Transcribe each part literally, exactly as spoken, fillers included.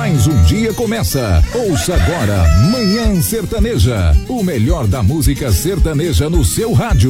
Mais um dia começa. Ouça agora Manhã Sertaneja, o melhor da música sertaneja no seu rádio.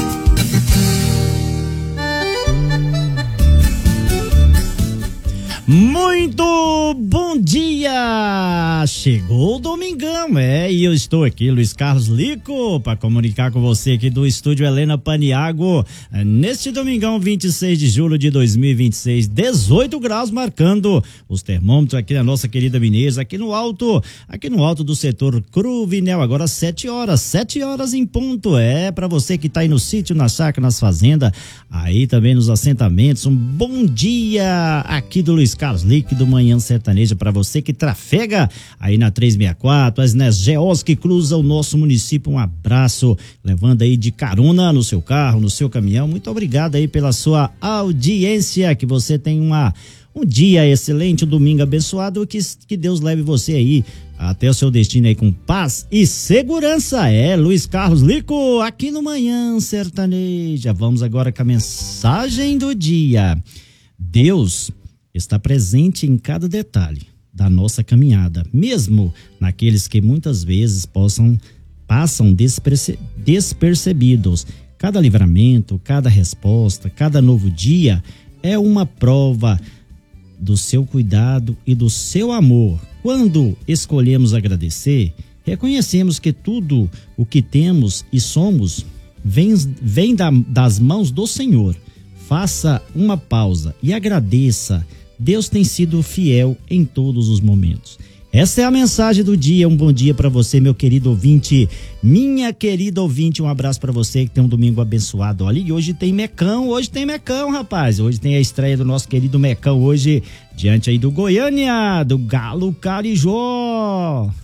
Muito bom dia! Chegou o domingão, é, e eu estou aqui, Luiz Carlos Lico, para comunicar com você aqui do estúdio Helena Paniago, neste domingão, vinte e seis de julho de dois mil e vinte e seis, dezoito graus marcando os termômetros aqui na nossa querida Mineira, aqui no alto, aqui no alto do setor Cruvinel, agora sete horas, sete horas em ponto, é, para você que tá aí no sítio, na chácara, nas fazendas, aí também nos assentamentos, um bom dia aqui do Luiz Carlos Lico do Manhã Sertaneja para você que trafega aí na trezentos e sessenta e quatro, as nas G Os que cruzam o nosso município, um abraço, levando aí de carona no seu carro, no seu caminhão, muito obrigado aí pela sua audiência, que você tem uma, um dia excelente, um domingo abençoado, que, que Deus leve você aí até o seu destino aí com paz e segurança. É Luiz Carlos Lico aqui no Manhã Sertaneja. Vamos agora com a mensagem do dia. Deus está presente em cada detalhe da nossa caminhada, mesmo naqueles que muitas vezes possam, passam desperce, despercebidos. Cada livramento, cada resposta, cada novo dia é uma prova do seu cuidado e do seu amor. Quando escolhemos agradecer, reconhecemos que tudo o que temos e somos vem, vem da, das mãos do Senhor. Faça uma pausa e agradeça. Deus tem sido fiel em todos os momentos. Essa é a mensagem do dia. Um bom dia para você, meu querido ouvinte, minha querida ouvinte. Um abraço para você que tem um domingo abençoado. Olha, e hoje tem Mecão, hoje tem Mecão, rapaz. Hoje tem a estreia do nosso querido Mecão hoje, diante aí do Goiânia, do Galo Carijó.